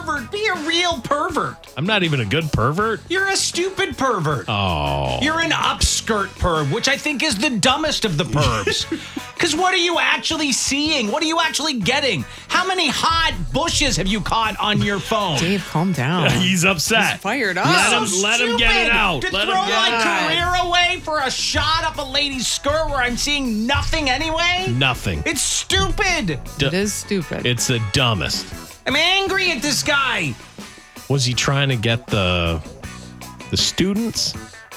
pervert. Be a real pervert. I'm not even a good pervert. You're a stupid pervert. Oh. You're an upskirt perv, which I think is the dumbest of the pervs. Because what are you actually seeing? What are you actually getting? How many hot bushes have you caught on your phone? Dave, calm down. He's upset. He's fired up. Let him get it out. To Let throw him get my it out. career away for a shot up a lady's skirt where I'm seeing nothing anyway? Nothing. It's stupid. It is stupid. It's the dumbest. I'm angry at this guy. Was he trying to get the students?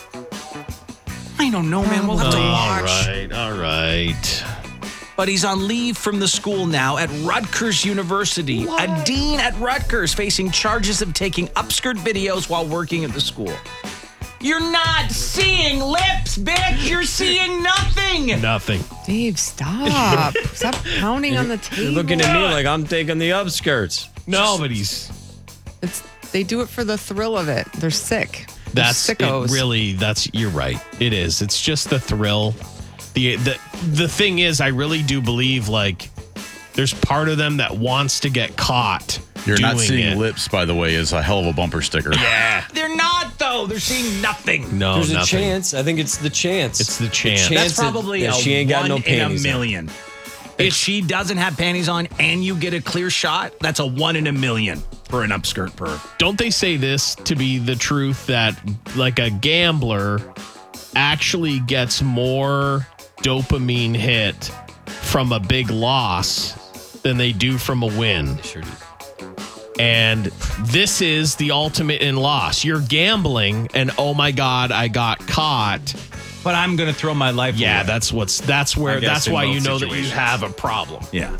I don't know, man. We'll have to watch. All right. But he's on leave from the school now at Rutgers University. A dean at Rutgers facing charges of taking upskirt videos while working at the school. You're not seeing lips, bitch. You're seeing nothing. Nothing. Dave, stop. Stop pounding on the table. You're looking at me like I'm taking the upskirts. No, but he's... They do it for the thrill of it. They're sick. They're That's sickos. it really. You're right. It is. It's just the thrill. The thing is, I really do believe like there's part of them that wants to get caught. You're not doing seeing it. lips, by the way, is a hell of a bumper sticker. Yeah. They're not, though. They're seeing nothing. No, There's nothing. a chance. I think it's the chance. It's the chance. That's probably that she ain't got no one in a panties on. million. If she doesn't have panties on and you get a clear shot, that's a 1 in a million for an upskirt perv. Don't they say this to be the truth that like a gambler actually gets more dopamine hit from a big loss than they do from a win? Sure do. And this is the ultimate in loss. You're gambling and oh my God, I got caught. But I'm going to throw my life Yeah, away. that's in why you both know that you situations. have a problem. Yeah.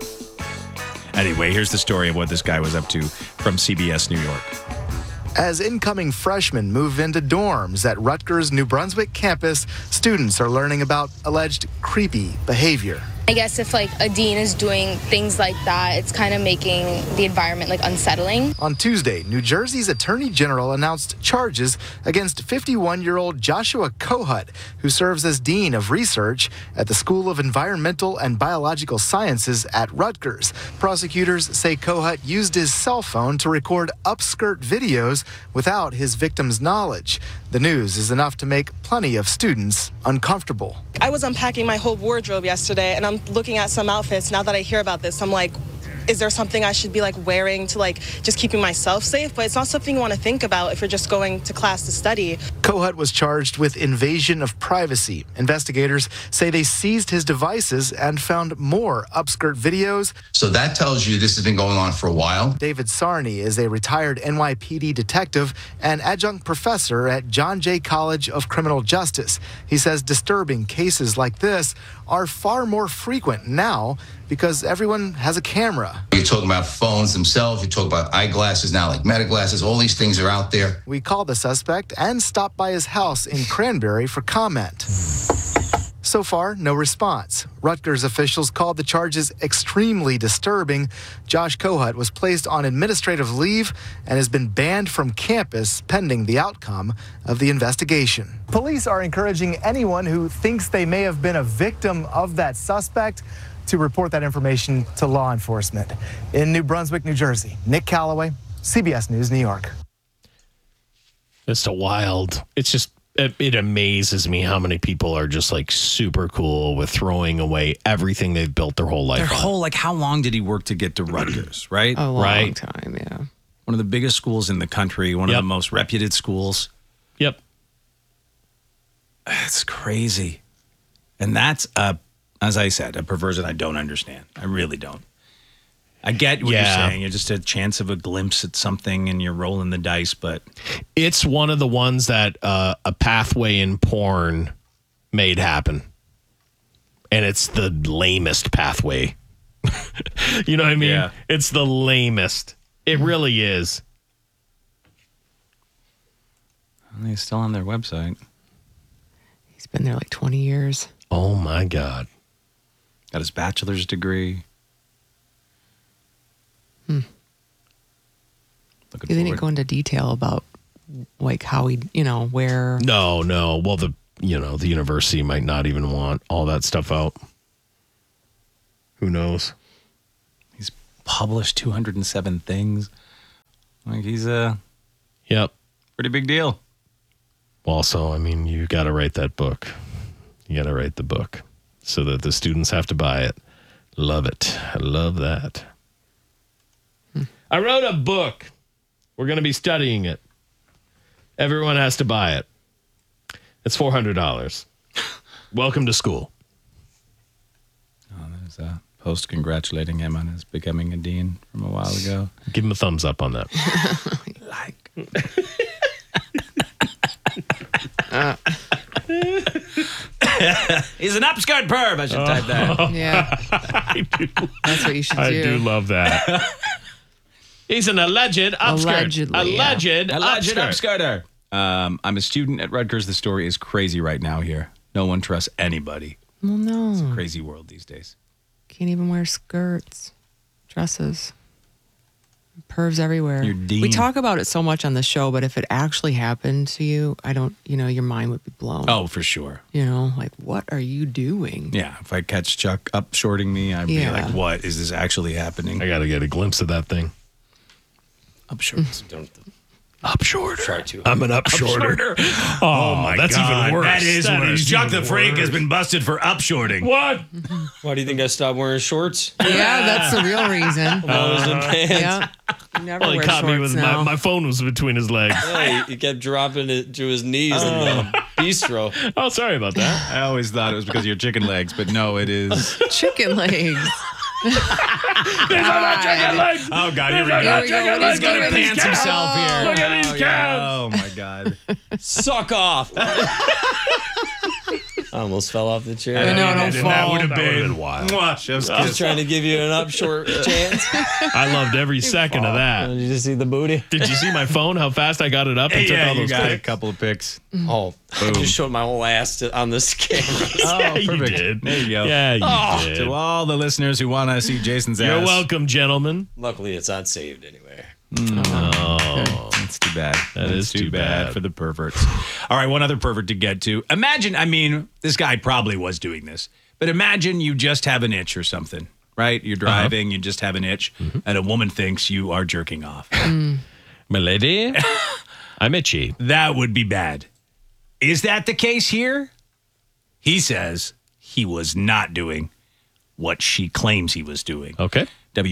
Anyway, here's the story of what this guy was up to from CBS New York. As incoming freshmen move into dorms at Rutgers New Brunswick campus, students are learning about alleged creepy behavior. I guess if like a dean is doing things like that, it's kind of making the environment like unsettling. On Tuesday, New Jersey's Attorney General announced charges against 51-year-old Joshua Kohut, who serves as Dean of Research at the School of Environmental and Biological Sciences at Rutgers. Prosecutors say Kohut used his cell phone to record upskirt videos without his victim's knowledge. The news is enough to make plenty of students uncomfortable. I was unpacking my whole wardrobe yesterday, and I'm looking at some outfits. Now that I hear about this, I'm like, is there something I should be like wearing to like just keeping myself safe? But it's not something you want to think about if you're just going to class to study. Kohut was charged with invasion of privacy. Investigators say they seized his devices and found more upskirt videos. So that tells you this has been going on for a while. David Sarney is a retired NYPD detective and adjunct professor at John Jay College of Criminal Justice. He says disturbing cases like this are far more frequent now because everyone has a camera. You're talking about phones themselves. You talk about eyeglasses now, like meta glasses. All these things are out there. We called the suspect and stopped by his house in Cranberry for comment. So far, no response. Rutgers officials called the charges extremely disturbing. Josh Kohut was placed on administrative leave and has been banned from campus pending the outcome of the investigation. Police are encouraging anyone who thinks they may have been a victim of that suspect to report that information to law enforcement. In New Brunswick, New Jersey, Nick Calloway, CBS News, New York. It's it amazes me how many people are just like super cool with throwing away everything they've built their whole life Their on. whole, like, how long did he work to get to Rutgers, right? A long Right. time, yeah. One of the biggest schools in the country, one of the most reputed schools. Yep. It's crazy. And that's, as I said, a perversion I don't understand. I really don't. I get what you're saying. You're just a chance of a glimpse at something and you're rolling the dice, but It's one of the ones that a pathway in porn made happen. And it's the lamest pathway. You know what I mean? Yeah. It's the lamest. It really is. they're still on their website. He's been there like 20 years. Oh, my God. Got his bachelor's degree. They didn't go into detail about like how he, where. No. Well, the university might not even want all that stuff out. Who knows? He's published 207 things Like he's a Yep. pretty big deal. Also, I mean, you got to write that book. You got to write the book so that the students have to buy it. Love it. I love that. I wrote a book. We're going to be studying it. Everyone has to buy it. It's $400. Welcome to school. Oh, there's a post congratulating him on his becoming a dean from a while ago. Give him a thumbs up on that. He's an upskirt perv. I should type that. Yeah. I do. That's what you should I do. do love that. He's an alleged upskirt. Allegedly, yeah. Alleged upskirter. I'm a student at Rutgers. The story is crazy right now here. No one trusts anybody. Well, no. Crazy world these days. Can't even wear skirts, dresses. Pervs everywhere. You're dean. We talk about it so much on the show, but if it actually happened to you, your mind would be blown. Oh, for sure. Like, what are you doing? Yeah, if I catch Chuck upshorting me, I'd be like, what is this actually happening? I got to get a glimpse of that thing. Upshorts. Upshorter. I'm an upshorter. Oh, my that's God. even worse. That is worse. Chuck even the Freak has worse. been busted for upshorting. What? Why do you think I stopped wearing shorts? Yeah, that's the real reason. I was in pants. Yeah. You never Well, he wear caught me shorts with now. my phone was between his legs. Yeah, he kept dropping it to his knees in the bistro. Oh, sorry about that. I always thought it was because of your chicken legs, but no, it is. Chicken legs. These are not chicken legs. Oh, God, here we Here go. we go. What He's going to is doing? pants himself here. Look at these calves. Oh, my God. Suck off. I almost fell off the chair. I know, don't That fall. would have That would've been been wild. Mwah, chef's I was kiss. trying to give you an up short chance. I loved every second of that. Did you just see the booty? Did you see my phone? How fast I got it up and took Yeah, all you those got a pics? couple of pics. Oh, I just showed my whole ass on this camera. Yeah, you perfect. did. There you go. Yeah, you did. To all the listeners who want to see Jason's ass. You're welcome, gentlemen. Luckily, it's not saved anywhere. Oh, That's too bad. That is too bad. for the perverts. All right, one other pervert to get to. Imagine, this guy probably was doing this, but imagine you just have an itch or something, right? You're driving, you just have an itch, and a woman thinks you are jerking off. my lady, I'm itchy. That would be bad. Is that the case here? He says he was not doing what she claims he was doing. Okay.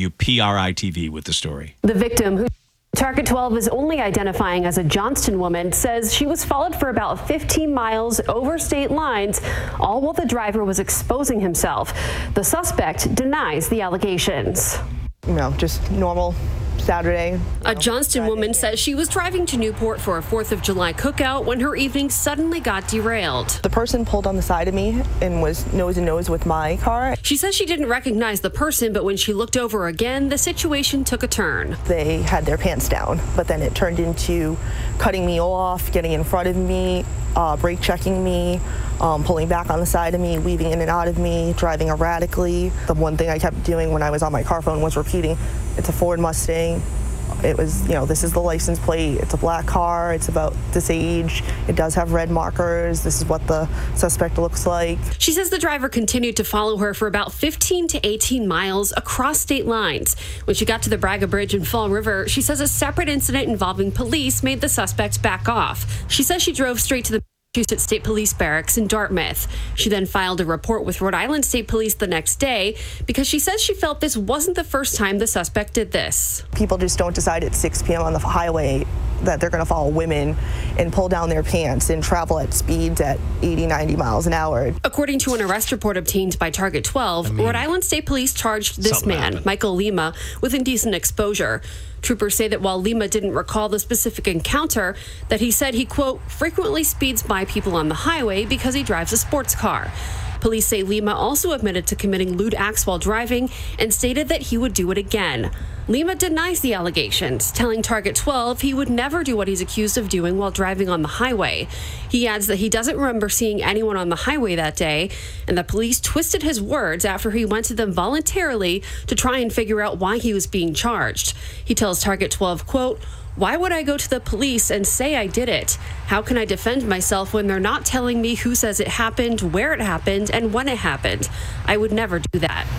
WPRI TV with the story. The victim, who Target 12 is only identifying as a Johnston woman, says she was followed for about 15 miles over state lines, all while the driver was exposing himself. The suspect denies the allegations. Just normal Saturday. A Johnston woman says she was driving to Newport for a 4th of July cookout when her evening suddenly got derailed. The person pulled on the side of me and was nose to nose with my car. She says she didn't recognize the person, but when she looked over again, the situation took a turn. They had their pants down, but then it turned into cutting me off, getting in front of me, brake checking me, pulling back on the side of me, weaving in and out of me, driving erratically. The one thing I kept doing when I was on my car phone was repeating, it's a Ford Mustang. It was, this is the license plate. It's a black car. It's about this age. It does have red markers. This is what the suspect looks like. She says the driver continued to follow her for about 15 to 18 miles across state lines. When she got to the Braga Bridge in Fall River, she says a separate incident involving police made the suspect back off. She says she drove straight to the Massachusetts State Police Barracks in Dartmouth. She then filed a report with Rhode Island State Police the next day because she says she felt this wasn't the first time the suspect did this. People just don't decide at 6 p.m. on the highway that they're going to follow women and pull down their pants and travel at speeds at 80, 90 miles an hour. According to an arrest report obtained by Target 12, Rhode Island State Police charged this man, Michael Lima, with indecent exposure. Troopers say that while Lima didn't recall the specific encounter, that he said he, quote, frequently speeds by people on the highway because he drives a sports car. Police say Lima also admitted to committing lewd acts while driving and stated that he would do it again. Lima denies the allegations, telling Target 12 he would never do what he's accused of doing while driving on the highway. He adds that he doesn't remember seeing anyone on the highway that day, and the police twisted his words after he went to them voluntarily to try and figure out why he was being charged. He tells Target 12, quote, why would I go to the police and say I did it? How can I defend myself when they're not telling me who says it happened, where it happened, and when it happened? I would never do that.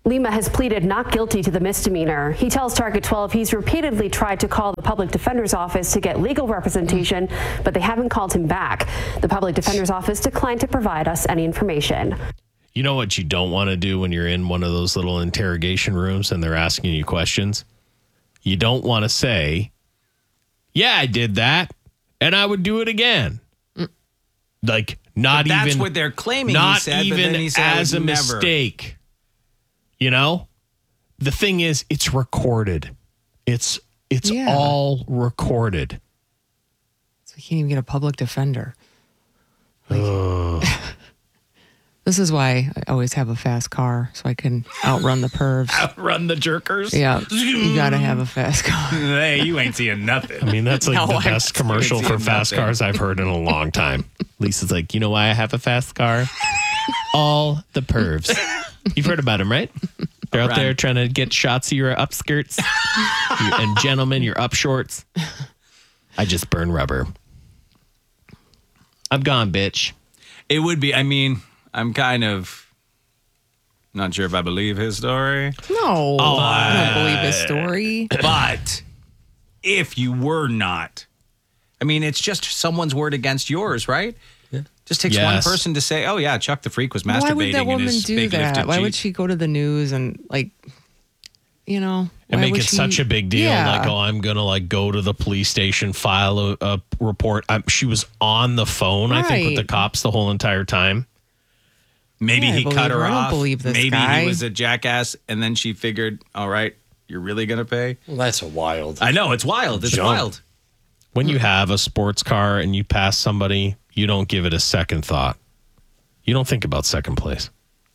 Lima has pleaded not guilty to the misdemeanor. He tells Target 12 he's repeatedly tried to call the public defender's office to get legal representation, but they haven't called him back. The public defender's office declined to provide us any information. You know what you don't want to do when you're in one of those little interrogation rooms and they're asking you questions? You don't want to say, yeah, I did that, and I would do it again. Like, not even. That's what they're claiming. Not he said, even but then he said as a mistake. You know, the thing is, it's recorded. It's all recorded. So you can't even get a public defender. This is why I always have a fast car, so I can outrun the pervs. Outrun the jerkers? Yeah, you got to have a fast car. Hey, you ain't seeing nothing. I mean, that's like No, the I'm best commercial for fast nothing. cars I've heard in a long time. Lisa's like, you know why I have a fast car? All the pervs. You've heard about them, right? They're out there trying to get shots of your upskirts. And gentlemen, your up shorts. I just burn rubber. I'm gone, bitch. It would be, I mean, I'm kind of not sure if I believe his story. No, I don't believe his story. But if you were not, I mean, it's just someone's word against yours, right? Yeah. Just takes one person to say, oh, yeah, Chuck the Freak was masturbating Why would that in woman his do big that? lifted Why would Jeep. she go to the news and, like, you know? And why make would it she- such a big deal. Yeah. Like, oh, I'm going to like go to the police station, file a report. She was on the phone, I think, with the Right. cops the whole entire time. Maybe Yeah, I he believe cut her her. I don't off. believe this Maybe guy. he was a jackass, and then she figured, all right, you're really going to pay? Well, that's a wild. I know, it's wild. It's Jump. wild. When you have a sports car and you pass somebody, you don't give it a second thought. You don't think about second place.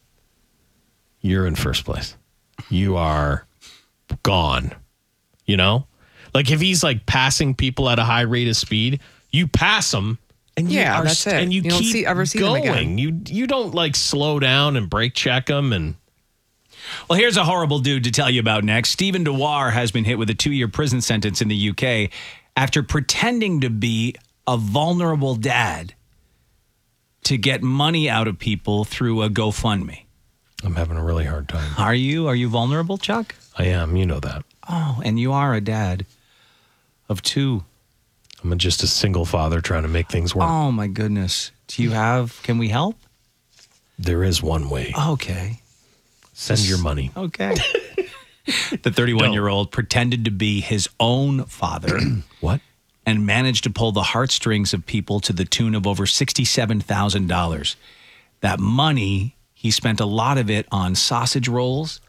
You're in first place. You are gone. You know? Like if he's like passing people at a high rate of speed, you pass them and Yeah, you are that's it. and you, You don't keep ever see them going. again. You don't like slow down and brake check them and Well, here's a horrible dude to tell you about next. Stephen Dewar has been hit with a 2-year prison sentence in the UK after pretending to be a vulnerable dad to get money out of people through a GoFundMe. I'm having a really hard time. Are you? Are you vulnerable, Chuck? I am, you know that. Oh, and you are a dad of 2. I'm just a single father trying to make things work. Oh, my goodness. Do you have, can we help? There is one way. Okay. Send your money. Okay. The 31-year-old pretended to be his own father. What? And managed to pull the heartstrings of people to the tune of over $67,000. That money, he spent a lot of it on sausage rolls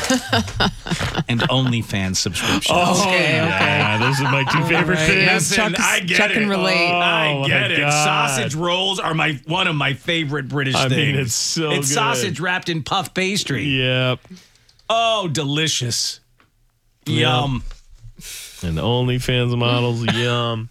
and OnlyFans subscriptions. Yeah, those are my two favorite right. things. Listen, I get Chuck it. can relate. I get my it. God. Sausage rolls are one of my favorite British I things. mean, it's so It's good. sausage wrapped in puff pastry. Yep. Oh, delicious. Yum. And the OnlyFans models, yum.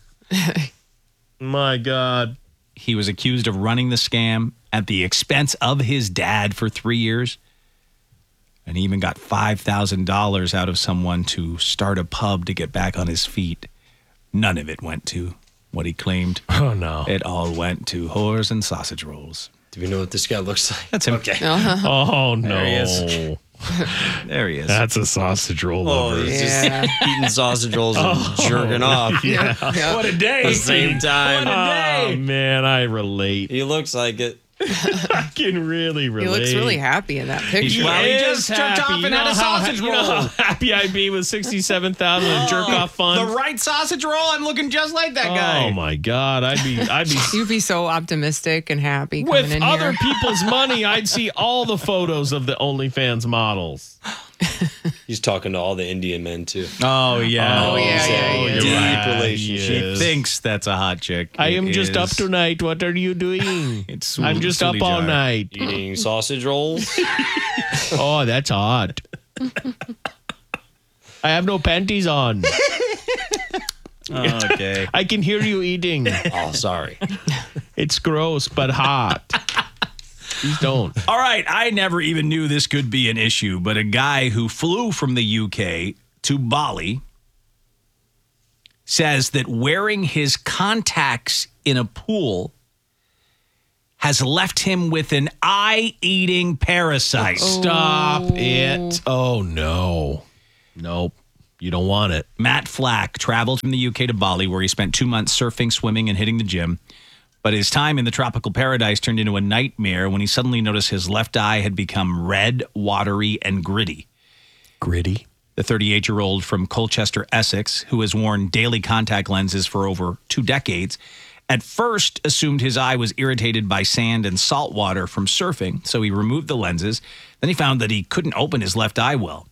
My God. He was accused of running the scam at the expense of his dad for 3 years. And he even got $5,000 out of someone to start a pub to get back on his feet. None of it went to what he claimed. Oh, no. It all went to whores and sausage rolls. Do we know what this guy looks like? That's him. Okay. Oh, no. There he is. There he is. That's a sausage roll Oh, over. he's Yeah. just eating sausage rolls and jerking off Yeah. What a day. at the same time. What a day. Oh, man, I relate. He looks like it. I can really relate. He looks really happy in that picture. Well, he is just jerked happy. off and You know had a how- sausage You know roll. how happy I'd be with 67,000 in jerk off fun. The right sausage roll, I'm looking just like that guy. Oh my God, I'd be You'd be so optimistic and happy coming with in other here. people's money. I'd see all the photos of the OnlyFans models. He's talking to all the Indian men, too. Oh, yeah. Oh, yeah, yeah, you're yeah. Deep right. relationship. He Yes. thinks that's a hot chick. I It am just up is- tonight. What are you doing? It's I'm just up Suli all jar. night. Eating sausage rolls. Oh, that's hot. I have no panties on. Okay. I can hear you eating. Oh, sorry. It's gross, but hot. Please don't. All right. I never even knew this could be an issue, but a guy who flew from the UK to Bali says that wearing his contacts in a pool has left him with an eye-eating parasite. Stop it. Oh, no. Nope. You don't want it. Matt Flack traveled from the UK to Bali, where he spent 2 months surfing, swimming, and hitting the gym. But his time in the tropical paradise turned into a nightmare when he suddenly noticed his left eye had become red, watery, and gritty. Gritty? The 38-year-old from Colchester, Essex, who has worn daily contact lenses for over 2 decades, at first assumed his eye was irritated by sand and salt water from surfing, so he removed the lenses. Then he found that he couldn't open his left eye well.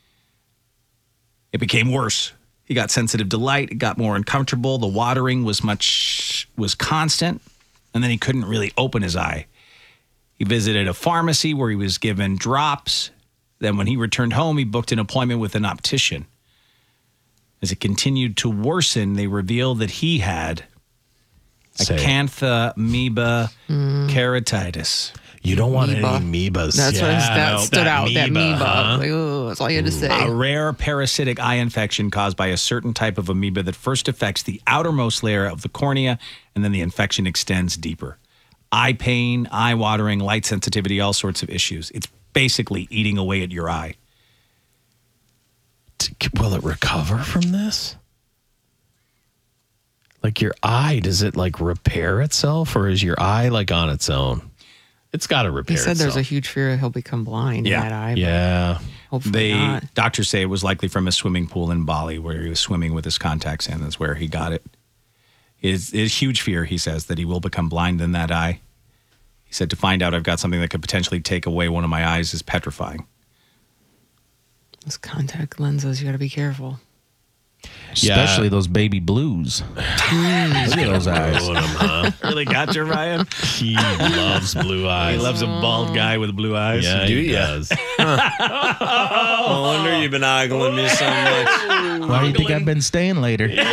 It became worse. He got sensitive to light. It got more uncomfortable. The watering was constant, and then he couldn't really open his eye. He visited a pharmacy where he was given drops. Then when he returned home, he booked an appointment with an optician. As it continued to worsen, they revealed that he had acanthamoeba keratitis. You don't want any amoebas. That's what that stood out. That amoeba. Huh? Like, oh, that's all you had to say. A rare parasitic eye infection caused by a certain type of amoeba that first affects the outermost layer of the cornea, and then the infection extends deeper. Eye pain, eye watering, light sensitivity, all sorts of issues. It's basically eating away at your eye. Will it recover from this? Like your eye, does it like repair itself, or is your eye like on its own? It's got to repair He said itself. there's a huge fear he'll become blind in that eye. Yeah. Hopefully not. Doctors say it was likely from a swimming pool in Bali where he was swimming with his contacts in. That's where he got it. His huge fear, he says, that he will become blind in that eye. He said, to find out I've got something that could potentially take away one of my eyes is petrifying. Those contact lenses, you got to be careful. Especially those baby blues. Look at those eyes. Really got you, Ryan? He loves blue eyes. He loves a bald guy with blue eyes. Yeah, he does. No wonder you've been ogling me so much. Why do you think I've been staying later? He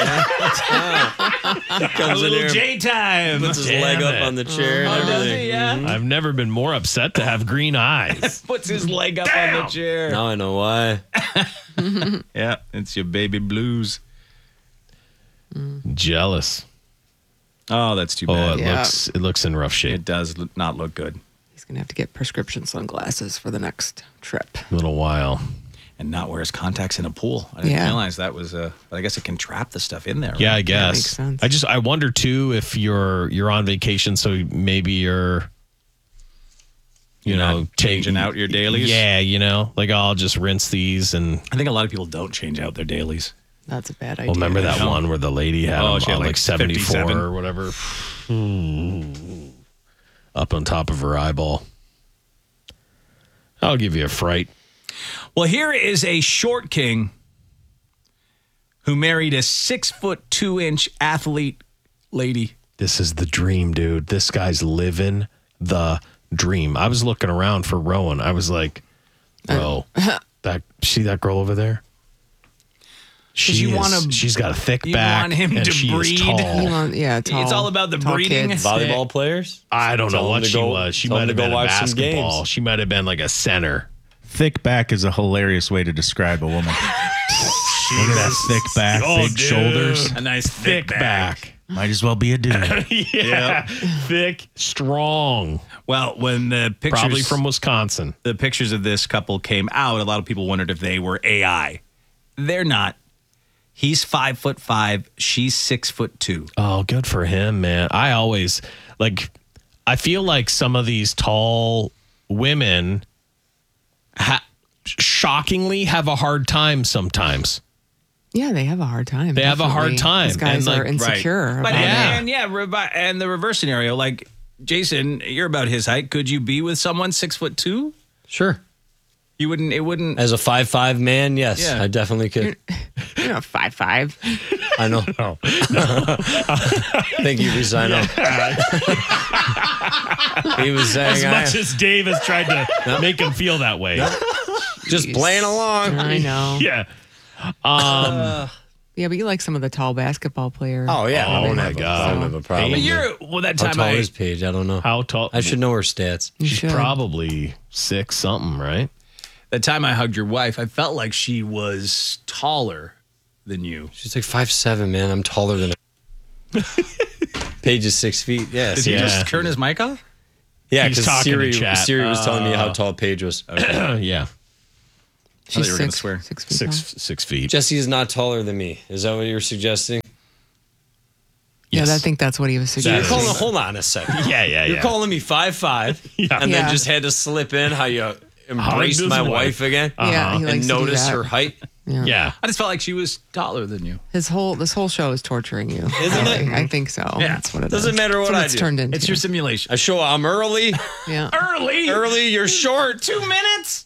comes in here, J time. puts his leg up on the chair and everything. Yeah. I've never been more upset to have green eyes. Puts his leg up on the chair. Now I know why. Yeah, it's your baby blues. Jealous. Oh, that's too Oh, bad. it looks in rough shape. It does not look good. He's going to have to get prescription sunglasses for the next trip. A little while. And not wear his contacts in a pool. I didn't realize that was but I guess it can trap the stuff in there. Yeah, right? I guess. makes sense. I wonder too if you're on vacation, so maybe you're changing out your dailies. Yeah, like I'll just rinse these, and I think a lot of people don't change out their dailies. That's a bad idea. well, remember that one where the lady had them she had on like 74 57 or whatever, up on top of her eyeball. I'll give you a fright. Well, here is a short king who married a 6'2" athlete lady. This is the dream, dude. This guy's living the dream. I was looking around for Rowan. I was like, bro, see that girl over there? She's got a thick You back. want him and to she is breed? tall. Tall. It's all about the tall breeding. kids. Volleyball players? I don't know Tell what them to she go- was. She tell might them have to go been a watch some basketball. games. She might have been like a center. Thick back is a hilarious way to describe a woman. Look at that thick back, Oh, big dude. shoulders. A nice thick back. Might as well be a dude. Yeah. Thick, strong. Well, when the pictures Probably from Wisconsin. the pictures of this couple came out, a lot of people wondered if they were AI. They're not. He's 5'5", she's 6'2". Oh, good for him, man. I always I feel like some of these tall women shockingly have a hard time sometimes. Yeah, they have a hard time. They have a hard definitely. time. These guys And, are insecure. But about it. and the reverse scenario, like Jason, you're about his height. Could you be with someone 6'2"? Sure. You wouldn't. It wouldn't. As a 5'5" man, yes, Yeah. I definitely could. You're not 5'5". I know. No. Thank you, Rosino. He was saying, as Dave has tried to make him feel that way. just playing along. I know. Yeah. Yeah, but you like some of the tall basketball players. Oh, yeah. Oh, I don't my have a- God. I don't have a problem. But that How time tall I is Paige? I don't know. How tall? I should know her stats. You She's should. probably 6 something, right? that time I hugged your wife, I felt like she was taller than you. She's like 5'7", man. I'm taller than her. Paige is 6 feet. Yes. Did he Yeah. just turn his mic off? Yeah, He's because talking Siri, in chat. Siri was telling me how tall Paige was. Yeah. I thought you were going to swear. 6 feet tall. 6 feet. Jesse is not taller than me. Is that what you're suggesting? Yeah, Yes. I think that's what he was So you're suggesting. calling, hold on a second. Yeah. You're calling me 5'5", Yeah. and then Yeah. just had to slip in how you embraced does my wife. wife again Yeah, he likes and to do noticed that. her height. Yeah. I just felt like she was taller than you. This whole show is torturing you. Isn't it? I think so. Yeah. That's what it Doesn't is. matter That's what I it's do. turned into. It's your simulation. I show I'm early. yeah. Early? You're short. 2 minutes?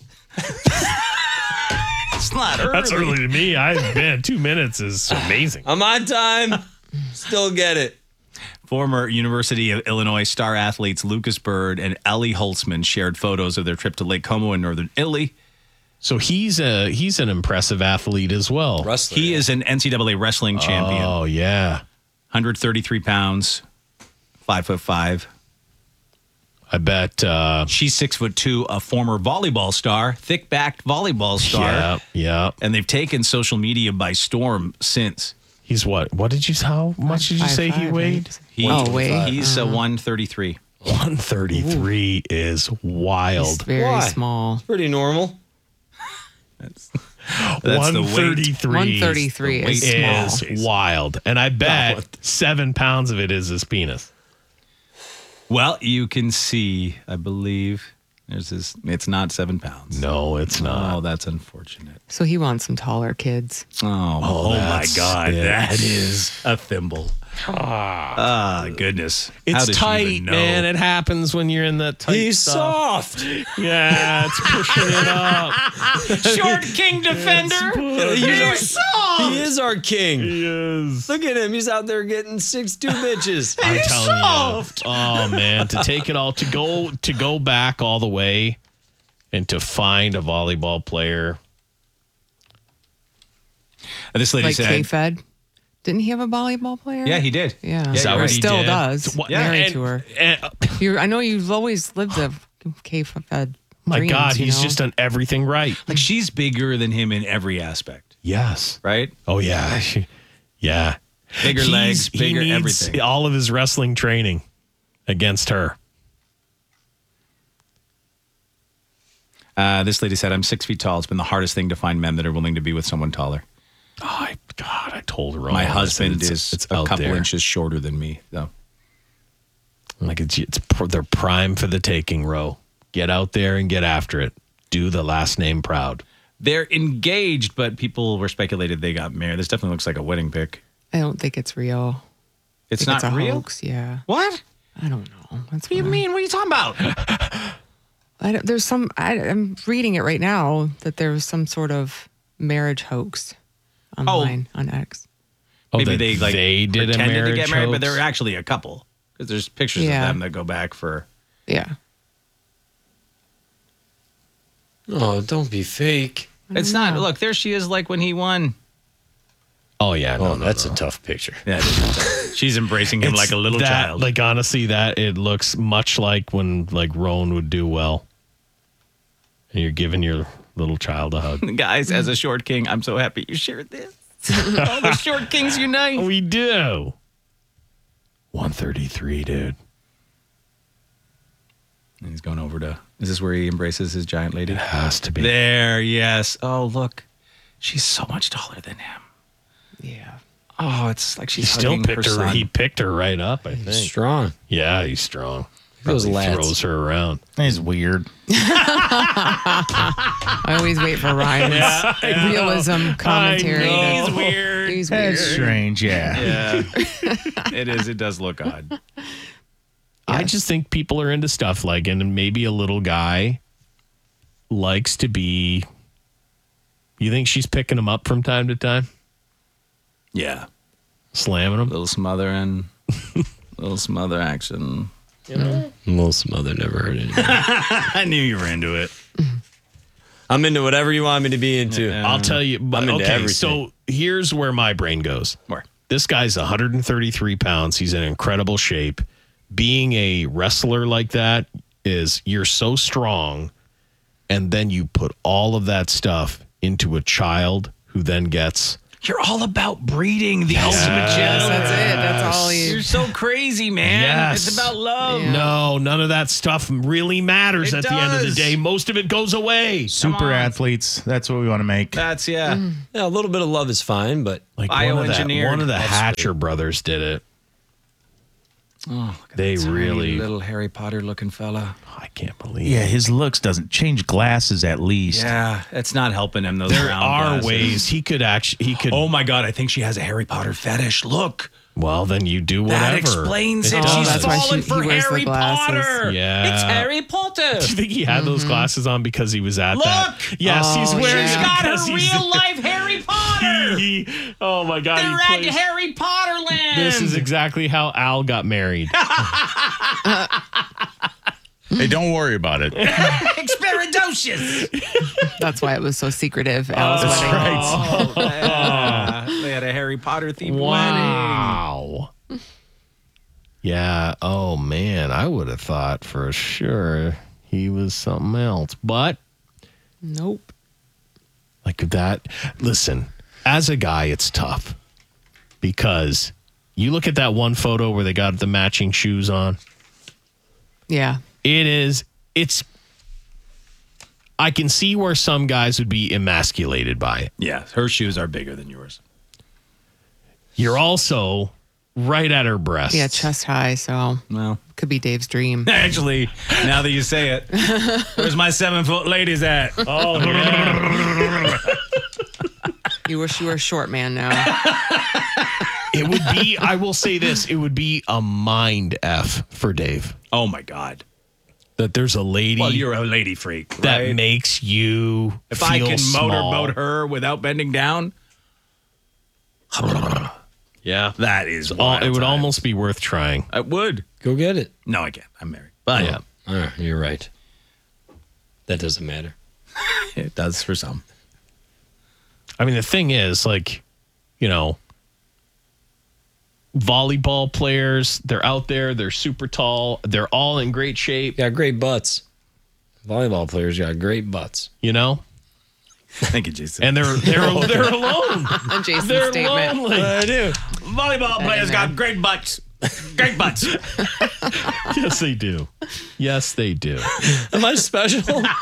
It's not early. That's early to me. 2 minutes is amazing. I'm on time. Still get it. Former University of Illinois star athletes Lucas Bird and Ellie Holtzman shared photos of their trip to Lake Como in northern Italy. So he's an impressive athlete as well. Wrestler. He is an NCAA wrestling champion. Oh, yeah. 133 pounds, 5'5". I bet. She's 6'2", a former volleyball star, thick-backed volleyball star. Yeah. And they've taken social media by storm since. He's what? How much did you say he 5'5", weighed? right? Weight. He's 133. 133 is wild. He's very Why? small. Pretty normal. That's the weight. 133 Weight is is wild. And I bet 7 pounds of it is his penis. Well, you can see, I believe, there's this. It's not 7 pounds. No, it's not. Oh, that's unfortunate. So he wants some taller kids. Oh my that's God, it. that is a thimble. Goodness. How It's does she tight, even know? man. It happens when you're in that tight He's stuff. soft. Yeah, it's pushing it up. Short king defender. He is our king. He is. Look at him. He's out there getting 6'2" bitches. I'm telling you. Oh man, to take it all to go back all the way and to find a volleyball player. This lady Like said, K-Fed. Didn't he have a volleyball player? yeah, he did. Yeah. Is that Or right? He still did. does. What- Married and- to her. and- I know you've always lived a K-Fed. my dreams, God, you he's know? just done everything right. Like she's bigger than him in every aspect, Yes. right? Oh yeah. Yeah. Bigger legs, He bigger needs everything. all of his wrestling training against her. This lady said, I'm 6 feet tall. It's been the hardest thing to find men that are willing to be with someone taller. Oh, God, I told her. My all this, husband and is it's a out couple there. inches shorter than me, though. Like they're prime for the taking, Ro. Get out there and get after it. Do the last name proud. They're engaged, but people were speculated they got married. This definitely looks like a wedding pic. I don't think it's real. It's I think not it's a real? hoax, yeah. What? I don't know. That's What do you mean? What are you talking about? I'm reading it right now that there was some sort of marriage hoax online on X. Oh, Maybe that they did a pretended to marriage get married, but hoax? they're actually a couple. Because there's pictures Yeah. of them that go back for. Yeah. Oh, don't be fake. It's not. Look, there she is, like when he won. Oh yeah, Oh, that's a tough picture. Yeah, she's embracing him like a little that, child. Like honestly, that it looks much like when like Roan would do well, and you're giving your little child a hug. Guys, as a short king, I'm so happy you shared this. All the short kings unite. We do. 133, dude. And he's going over to. Is this where he embraces his giant lady? It has to be. There, yes. Oh, look, she's so much taller than him. Yeah. Oh, it's like He she's still hugging picked her. son. He picked her right up. I think. Strong. Yeah, he's strong. Those Probably lads. throws her around. He's weird. I always wait for Ryan's realism commentary. He's to- weird. He's weird. That's strange, yeah. Yeah, it is. It does look odd. I just think people are into stuff like, and maybe a little guy likes to be. You think she's picking him up from time to time, Yeah, slamming him? little smothering, little smother action. Little smother never heard it. I knew you were into it. I'm into whatever you want me to be into. I'll tell you. But, I'm into okay, everything. so here's where my brain goes. Where? This guy's 133 pounds. He's in incredible shape. Being a wrestler like that is you're so strong, and then you put all of that stuff into a child who then gets You're all about breeding the ultimate gentleman. That's it. That's all You're so crazy, man. Yes. It's about love. Yeah. No, none of that stuff really matters It at the end of the does. day. Most of it goes away. Super on. athletes. That's what we want to make. That's Yeah, a little bit of love is fine, but Like Bioengineered. one of the That's Hatcher brothers did it. Oh, look at They that tiny really- little Harry Potter looking fella. I can't believe Yeah, it. his looks doesn't change glasses at least. Yeah, it's not helping him. Those There round are glasses. ways he could. Oh my God, I think she has a Harry Potter fetish. Look, Well, then you do whatever. that explains it. does. She's that's why falling he for wears the Harry glasses. Potter. Yeah. It's Harry Potter. Do you think he had those glasses on because he was at that? Look! Yes, he's Oh, wearing She's it got her because he's- real life Harry Potter. Oh my God! They're he at plays- Harry Potter land. This is exactly how Al got married. Hey, don't worry about it. Experidocious. That's why it was so secretive. Al's That's wedding. right. Oh, yeah. They had a Harry Potter themed wedding. Wow. Yeah. Oh man, I would have thought for sure he was something else, but Nope. like that. Listen, as a guy, it's tough because you look at that one photo where they got the matching shoes on. Yeah. It's. I can see where some guys would be emasculated by it. Yeah, her shoes are bigger than yours. You're also right at her breasts. Yeah, chest high. So Well, could be Dave's dream. actually, now that you say it, where's my 7-foot ladies at? Oh, yeah. You wish you were a short man now. It would be, I will say this, it would be a mind F for Dave. Oh my God. That there's a lady Well, you're a lady freak, that right? makes you If feel I can small. motorboat her without bending down, Yeah. that is It wild would time. almost be worth trying. I would. go get it. No, I can't. I'm married. But yeah. You're right. That doesn't matter. It does for some. I mean, the thing is, like, you know, volleyball players, they're out there, they're super tall, they're all in great shape, Got great butts. Volleyball players got great butts. you know? Thank you, Jason. And they're alone. On Jason's They're statement. lonely. I do. Volleyball players got great butts. Great butts. Yes, they do. Yes, they do. Am I special?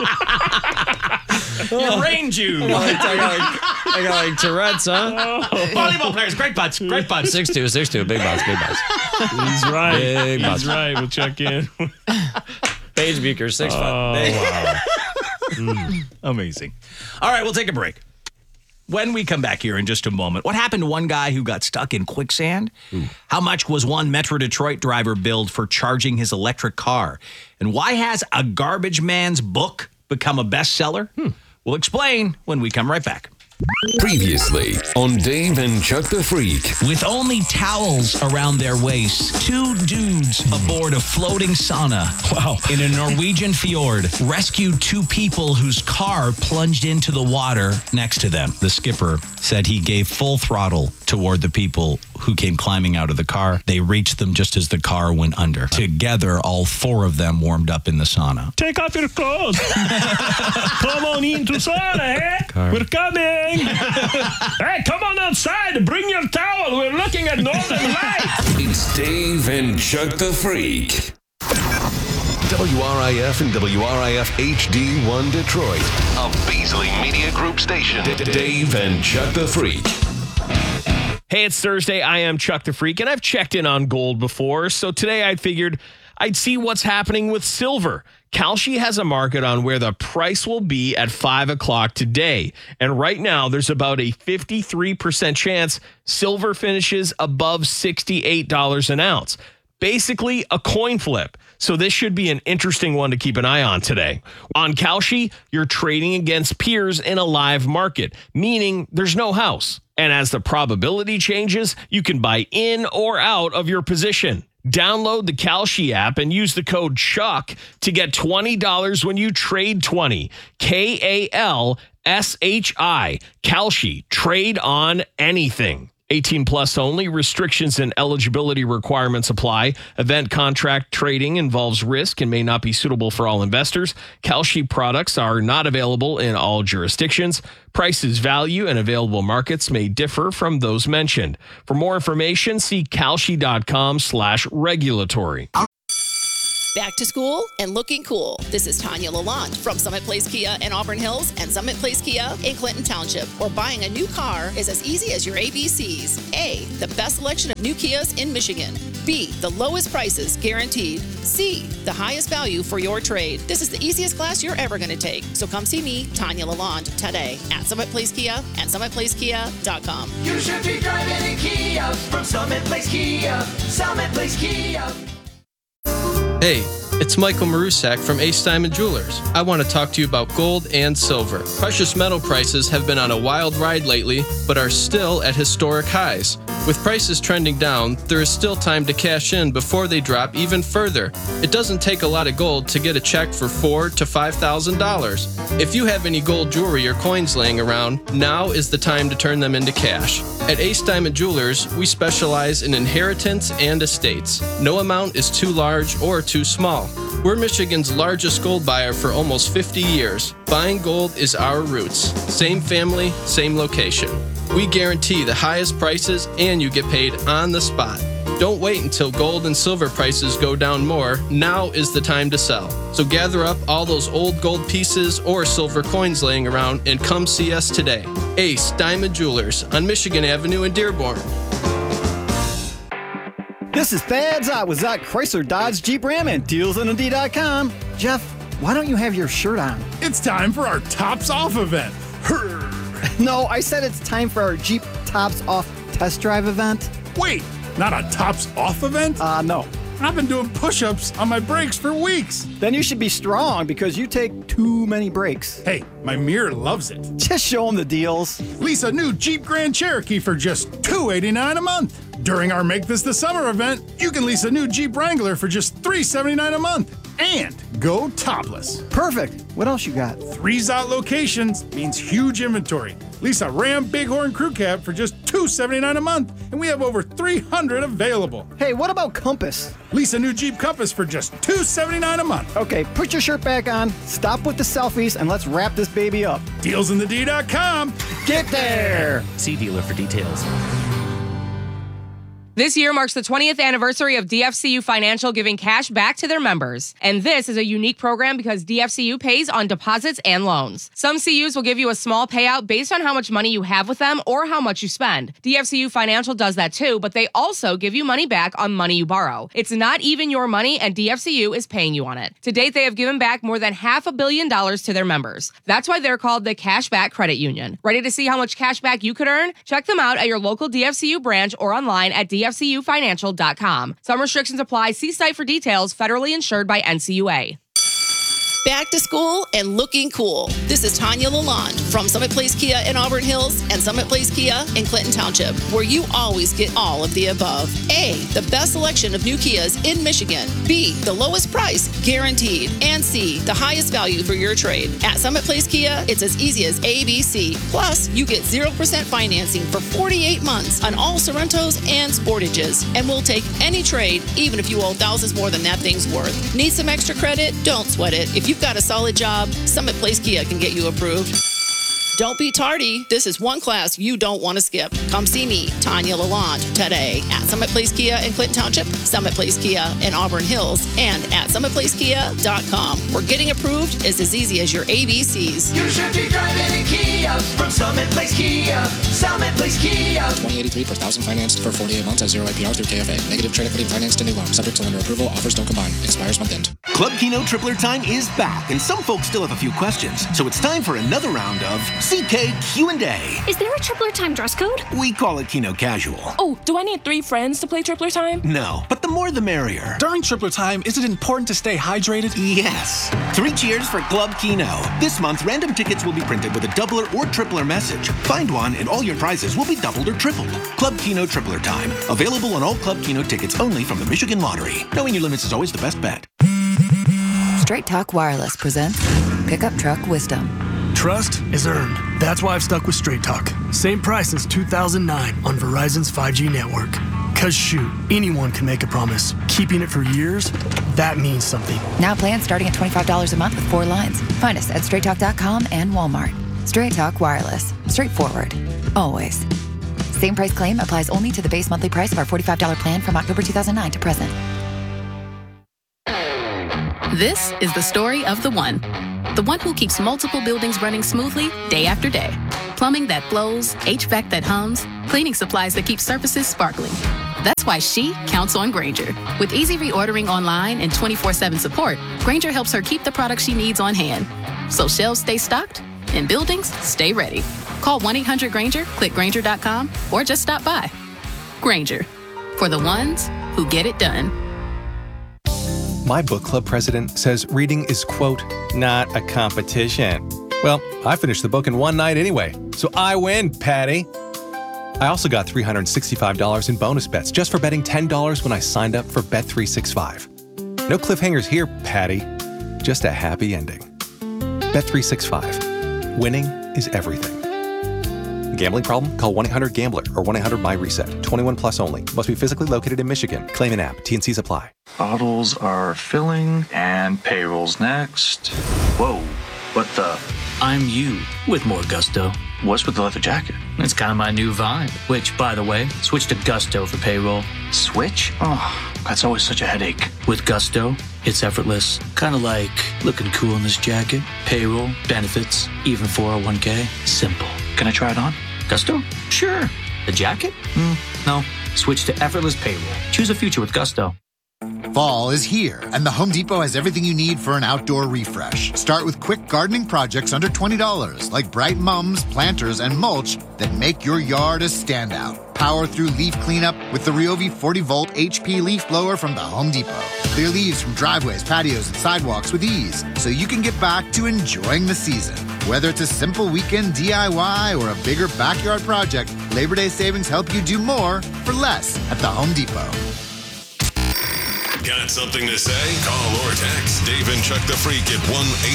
You range you. I got like Tourette's, huh? Volleyball players, great butts. Great butts. 6'2", big butts, big butts. He's right. Big He's butts. right. We'll check in. Paige Beaker, 6'5". Oh, wow. Amazing. All right, we'll take a break. When we come back here in just a moment, what happened to one guy who got stuck in quicksand? How much was one Metro Detroit driver billed for charging his electric car? And why has A Garbage Man's Book become a bestseller? We'll explain when we come right back. Previously on Dave and Chuck the Freak. With only towels around their waists, two dudes aboard a floating sauna in a Norwegian fjord rescued two people whose car plunged into the water next to them. The skipper said he gave full throttle toward the people who came climbing out of the car. They reached them just as the car went under. Together, all four of them warmed up in the sauna. Take off your clothes. Come on into sauna, eh? We're coming. Hey, come on outside. Bring your towel. We're looking at Northern Lights. It's Dave and Chuck the Freak. WRIF and WRIF HD1 Detroit. A Beasley Media Group station. Dave and Chuck the Freak. Hey, it's Thursday. I am Chuck the Freak, and I've checked in on gold before. So today I figured I'd see what's happening with silver. Kalshi has a market on where the price will be at 5 o'clock today. And right now, there's about a 53% chance silver finishes above $68 an ounce. Basically, a coin flip. So this should be an interesting one to keep an eye on today. On Kalshi, you're trading against peers in a live market, meaning there's no house. And as the probability changes, you can buy in or out of your position. Download the Kalshi app and use the code CHUCK to get $20 when you trade 20. KALSHI. Kalshi. Trade on anything. 18 plus only. Restrictions and eligibility requirements apply. Event contract trading involves risk and may not be suitable for all investors. Kalshi products are not available in all jurisdictions. Prices, value, and available markets may differ from those mentioned. For more information, see kalshi.com/regulatory. Back to school and looking cool. This is Tanya Lalonde from Summit Place Kia in Auburn Hills and Summit Place Kia in Clinton Township, where buying a new car is as easy as your ABCs. A, the best selection of new Kias in Michigan. B, the lowest prices guaranteed. C, the highest value for your trade. This is the easiest class you're ever going to take. So come see me, Tanya Lalonde, today at Summit Place Kia and SummitPlaceKia.com. You should be driving a Kia from Summit Place Kia. Summit Place Kia. Hey, it's Michael Marusak from Ace Diamond Jewelers. I want to talk to you about gold and silver. Precious metal prices have been on a wild ride lately, but are still at historic highs. With prices trending down, there is still time to cash in before they drop even further. It doesn't take a lot of gold to get a check for $4,000 to $5,000. If you have any gold jewelry or coins laying around, now is the time to turn them into cash. At Ace Diamond Jewelers, we specialize in inheritance and estates. No amount is too large or too small. We're Michigan's largest gold buyer for almost 50 years. Buying gold is our roots. Same family, same location. We guarantee the highest prices and you get paid on the spot. Don't wait until gold and silver prices go down more. Now is the time to sell. So gather up all those old gold pieces or silver coins laying around and come see us today. Ace Diamond Jewelers on Michigan Avenue in Dearborn. This is Thad Zott with Zott Chrysler Dodge Jeep Ram and DealsOnMD.com. Jeff, why don't you have your shirt on? It's time for our Tops Off event. No, I said it's time for our Jeep Tops Off test drive event. Wait, not a Tops Off event? No. I've been doing push-ups on my brakes for weeks. Then you should be strong because you take too many breaks. Hey, my mirror loves it. Just show them the deals. Lease a new Jeep Grand Cherokee for just $289 a month. During our Make This the Summer event, you can lease a new Jeep Wrangler for just $379 a month. And go topless. Perfect. What else you got? 3 Zott locations means huge inventory. Lease a Ram Bighorn Crew Cab for just $279 a month, and we have over 300 available. Hey, what about Compass? Lease a new Jeep Compass for just $279 a month. Okay, put your shirt back on, stop with the selfies, and let's wrap this baby up. DealsInTheD.com. Get there! See dealer for details. This year marks the 20th anniversary of DFCU Financial giving cash back to their members. And this is a unique program because DFCU pays on deposits and loans. Some CUs will give you a small payout based on how much money you have with them or how much you spend. DFCU Financial does that too, but they also give you money back on money you borrow. It's not even your money, and DFCU is paying you on it. To date, they have given back more than $500 million to their members. That's why they're called the Cashback Credit Union. Ready to see how much cash back you could earn? Check them out at your local DFCU branch or online at DFCUfinancial.com. Some restrictions apply. See site for details. Federally insured by NCUA. Back to school and looking cool. This is Tanya Lalonde from Summit Place Kia in Auburn Hills and Summit Place Kia in Clinton Township, where you always get all of the above. A, the best selection of new Kias in Michigan. B, the lowest price guaranteed. And C, the highest value for your trade. At Summit Place Kia, it's as easy as ABC. Plus, you get 0% financing for 48 months on all Sorrentos and Sportages. And we'll take any trade, even if you owe thousands more than that thing's worth. Need some extra credit? Don't sweat it. If you've got a solid job, Summit Place Kia can get you approved. Don't be tardy. This is one class you don't want to skip. Come see me, Tanya Lalonde, today at Summit Place Kia in Clinton Township, Summit Place Kia in Auburn Hills, and at SummitPlaceKia.com, where getting approved is as easy as your ABCs. You should be driving a Kia from Summit Place Kia. Summit Place Kia. 2083 per thousand financed for 48 months at 0 APR through KFA. Negative trade equity financed to new loan. Subject to lender approval. Offers don't combine. Expires month end. Club Keno Tripler time is back, and some folks still have a few questions. So it's time for another round of CK Q&A. Is there a Tripler time dress code? We call it Keno Casual. Oh, do I need 3 friends to play Tripler time? No, but the more the merrier. During Tripler time, is it important to stay hydrated? Yes. 3 cheers for Club Keno. This month, random tickets will be printed with a doubler or tripler message. Find one, and all your prizes will be doubled or tripled. Club Keno Tripler time. Available on all Club Keno tickets only from the Michigan Lottery. Knowing your limits is always the best bet. Straight Talk Wireless presents Pickup Truck Wisdom. Trust is earned. That's why I've stuck with Straight Talk. Same price since 2009 on Verizon's 5G network. Cause shoot, anyone can make a promise. Keeping it for years, that means something. Now plans starting at $25 a month with 4 lines. Find us at straighttalk.com and Walmart. Straight Talk Wireless. Straightforward. Always. Same price claim applies only to the base monthly price of our $45 plan from October 2009 to present. This is the story of the one who keeps multiple buildings running smoothly day after day. Plumbing that flows, HVAC that hums, cleaning supplies that keep surfaces sparkling. That's why she counts on Grainger. With easy reordering online and 24/7 support, Grainger helps her keep the products she needs on hand. So shelves stay stocked and buildings stay ready. Call 1-800-GRAINGER, click Grainger.com, or just stop by. Grainger, for the ones who get it done. My book club president says reading is, quote, not a competition. Well, I finished the book in one night anyway, so I win, Patty. I also got $365 in bonus bets just for betting $10 when I signed up for Bet365. No cliffhangers here, Patty. Just a happy ending. Bet365. Winning is everything. Gambling problem? Call 1-800-GAMBLER or 1-800-MY-RESET. 21 plus only. Must be physically located in Michigan. Claim an app. T&Cs apply. Bottles are filling and payroll's next. Whoa, what the? I'm you with more gusto. What's with the leather jacket? It's kind of my new vibe, which, by the way, switch to Gusto for payroll. Switch? Oh, that's always such a headache. With Gusto, it's effortless. Kind of like looking cool in this jacket. Payroll, benefits, even 401k. Simple. Can I try it on? Gusto? Sure. The jacket? No. Switch to effortless payroll. Choose a future with Gusto. Fall is here, and the Home Depot has everything you need for an outdoor refresh. Start with quick gardening projects under $20, like bright mums, planters, and mulch that make your yard a standout. Power through leaf cleanup with the Ryobi 40-volt HP leaf blower from the Home Depot. Clear leaves from driveways, patios, and sidewalks with ease, so you can get back to enjoying the season. Whether it's a simple weekend DIY or a bigger backyard project, Labor Day savings help you do more for less at the Home Depot. Got something to say? Call or text Dave and Chuck the Freak at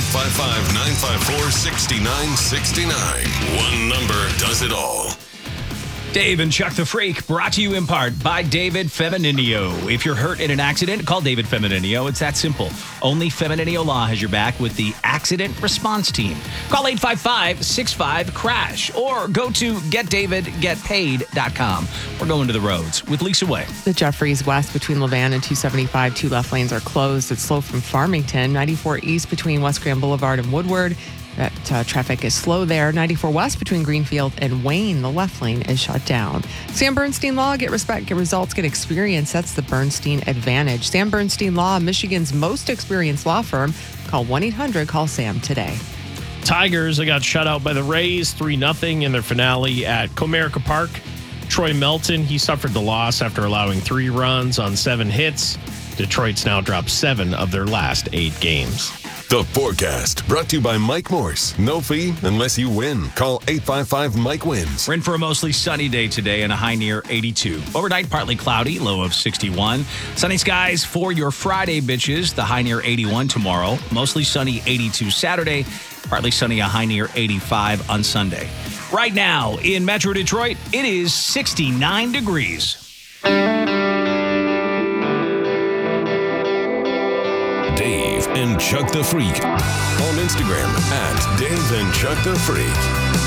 1-855-954-6969. One number does it all. Dave and Chuck the Freak, brought to you in part by David Femininio. If you're hurt in an accident, call David Femininio. It's that simple. Only Femininio Law has your back with the Accident Response Team. Call 855-65-CRASH or go to getdavidgetpaid.com. We're going to the roads with Lisa Way. The Jeffries West between Levan and 275, 2 left lanes are closed. It's slow from Farmington. 94 East between West Grand Boulevard and Woodward. That traffic is slow there. 94 West between Greenfield and Wayne. The left lane is shut down. Sam Bernstein Law. Get respect, get results, get experience. That's the Bernstein advantage. Sam Bernstein Law, Michigan's most experienced law firm. Call 1-800-CALL-SAM today. Tigers, they got shut out by the Rays 3-0 in their finale at Comerica Park. Troy Melton, he suffered the loss after allowing 3 runs on 7 hits. Detroit's now dropped 7 of their last 8 games. The forecast brought to you by Mike Morse. No fee unless you win. Call 855-MIKE-WINS. We're in for a mostly sunny day today and a high near 82. Overnight, partly cloudy, low of 61. Sunny skies for your Friday, bitches. The high near 81 tomorrow. Mostly sunny, 82 Saturday. Partly sunny, a high near 85 on Sunday. Right now in Metro Detroit, it is 69 degrees. Dave and Chuck the Freak on Instagram at Dave and Chuck the Freak.